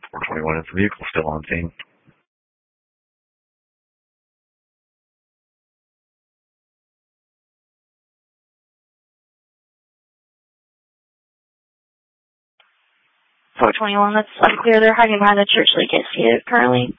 421, is the vehicle still on scene? That's unclear. They're hiding behind the church leak currently.